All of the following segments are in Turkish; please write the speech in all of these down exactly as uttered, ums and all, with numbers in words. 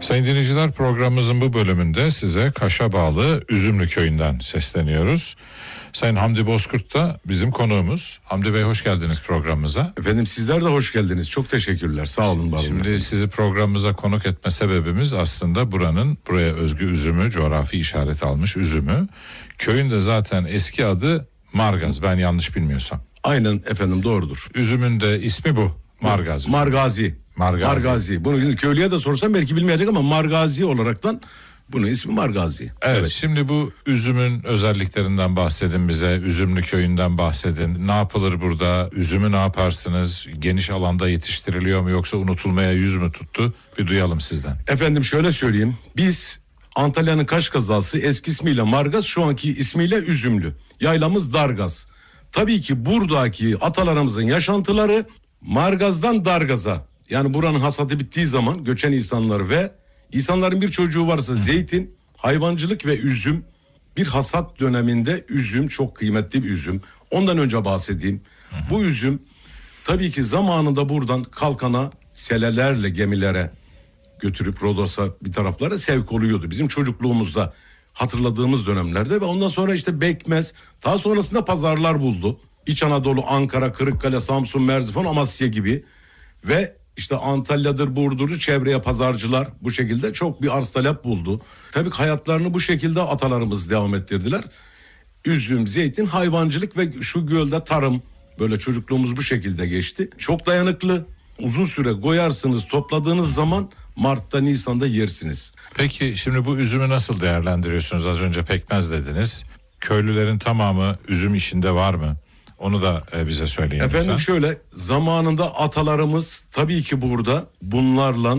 Sayın dinleyiciler, programımızın bu bölümünde size Kaş'a bağlı Üzümlü köyünden sesleniyoruz. Sayın Hamdi Bozkurt da bizim konuğumuz. Hamdi Bey, hoş geldiniz programımıza. Efendim sizler de hoş geldiniz. Çok teşekkürler. Sağ olun. Bağlı Şimdi efendim. sizi programımıza konuk etme sebebimiz aslında buranın buraya özgü üzümü, coğrafi işaret almış üzümü. Köyün de zaten eski adı Margaz, ben yanlış bilmiyorsam. Aynen efendim, doğrudur. Üzümün de ismi bu, Margaz üzümü. Margazi. Margazi. Margazi. Bunu şimdi köylüye de sorsam belki bilmeyecek ama Margazi olaraktan bunun ismi Margazi. Evet, Evet. şimdi bu üzümün özelliklerinden bahsedin bize. Üzümlü köyünden bahsedin. Ne yapılır burada? Üzümü ne yaparsınız? Geniş alanda yetiştiriliyor mu yoksa unutulmaya yüz mü tuttu? Bir duyalım sizden. Efendim şöyle söyleyeyim. Biz Antalya'nın Kaş kazası, eski ismiyle Margaz, şu anki ismiyle Üzümlü. Yaylamız Dargaz. Tabii ki buradaki atalarımızın yaşantıları Margaz'dan Dargaz'a. Yani buranın hasadı bittiği zaman göçen insanlar ve insanların bir çocuğu varsa zeytin, hayvancılık ve üzüm. Bir hasat döneminde üzüm çok kıymetli bir üzüm. Ondan önce bahsedeyim. Hı hı. Bu üzüm tabii ki zamanında buradan Kalkan'a, selelerle gemilere götürüp Rodos'a bir taraflara sevk oluyordu. Bizim çocukluğumuzda hatırladığımız dönemlerde ve ondan sonra işte Bekmez, daha sonrasında pazarlar buldu. İç Anadolu, Ankara, Kırıkkale, Samsun, Merzifon, Amasya gibi ve işte Antalya'dır, Burdur'u çevreye pazarcılar bu şekilde çok bir arz talep buldu. Tabii hayatlarını bu şekilde atalarımız devam ettirdiler. Üzüm, zeytin, hayvancılık ve şu gölde tarım, böyle çocukluğumuz bu şekilde geçti. Çok dayanıklı, uzun süre koyarsınız, topladığınız zaman Mart'ta, Nisan'da yersiniz. Peki şimdi bu üzümü nasıl değerlendiriyorsunuz? Az önce pekmez dediniz. Köylülerin tamamı üzüm işinde var mı? Onu da e, bize söyleyin. Efendim lütfen. Şöyle, zamanında atalarımız tabii ki burada bunlarla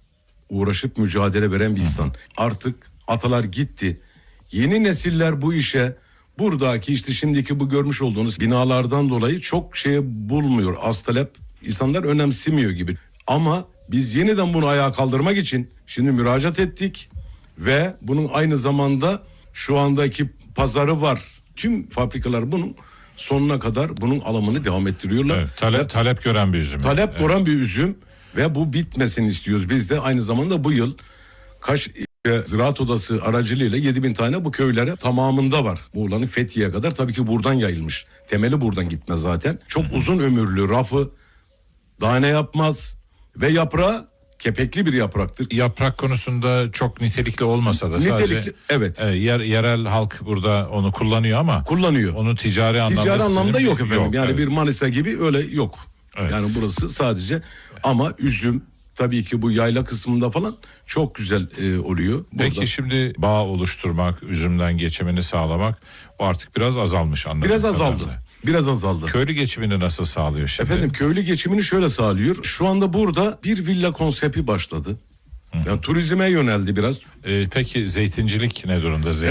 uğraşıp mücadele veren bir insan. Artık atalar gitti. Yeni nesiller bu işe, buradaki işte şimdiki bu görmüş olduğunuz binalardan dolayı çok şey bulmuyor. Az talep, insanlar önemsemiyor gibi. Ama biz yeniden bunu ayağa kaldırmak için şimdi müracaat ettik ve bunun aynı zamanda şu andaki pazarı var. Tüm fabrikalar bunun sonuna kadar bunun alımını devam ettiriyorlar. Evet, talep, talep gören bir üzüm. Talep evet. gören bir üzüm ve bu bitmesini istiyoruz. Biz de aynı zamanda bu yıl Kaş e, Ziraat Odası aracılığıyla yedi bin tane bu köylere tamamında var. Muğla'nın Fethiye'ye kadar tabii ki buradan yayılmış. Temeli buradan gitme zaten. Çok Hı-hı. uzun ömürlü, rafı tane yapmaz ve yaprağı kepekli bir yapraktır. Yaprak konusunda çok nitelikli olmasa da nitelikli, sadece evet. E, yer, yerel halk burada onu kullanıyor ama kullanıyor. Onu ticari anlamda ticari anlamda yok efendim. Yok, yani evet. bir Manisa gibi öyle yok. Evet. Yani burası sadece evet. Ama üzüm tabii ki bu yayla kısmında falan çok güzel e, oluyor. Peki burada. Şimdi bağ oluşturmak, üzümden geçimini sağlamak o artık biraz azalmış anladığım Biraz azaldı. kadarıyla. Biraz azaldı. Köylü geçimini nasıl sağlıyor şimdi? Efendim köylü geçimini şöyle sağlıyor. Şu anda burada bir villa konsepti başladı. Hı. Yani turizme yöneldi biraz. Ee, peki zeytincilik ne durumda? Zeytin